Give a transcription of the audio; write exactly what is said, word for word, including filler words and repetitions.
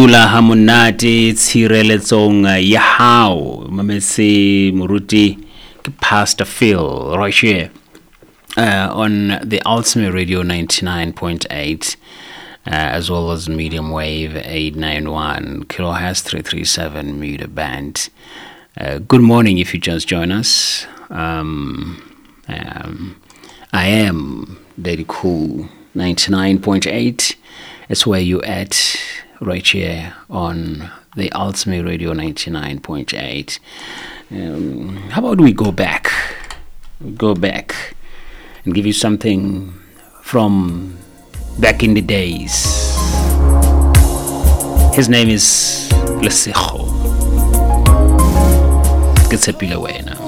dula ha monate tshireletsong ya hao mametse moruti ke Pastor Phil right here uh, on the Ultimate Radio ninety-nine point eight uh, as well as medium wave eight ninety-one kilohertz three thirty-seven meter band. Uh, good morning if you just join us. Um, um, I am Daddy Cool ninety-nine point eight. It's where you at right here on the Ultimate Radio ninety-nine point eight. Um, how about we go back, go back and give you something from back in the days. His name is Lesego. Get a pillow away now.